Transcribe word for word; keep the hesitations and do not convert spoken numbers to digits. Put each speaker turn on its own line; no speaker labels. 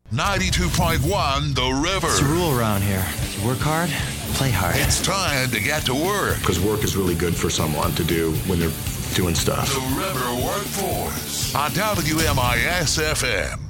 ninety-two point one The River.
It's a rule around here. If you work hard, play hard.
It's time to get to work.
Because work is really good for someone to do when they're doing stuff.
The River Workforce on W M I S F M.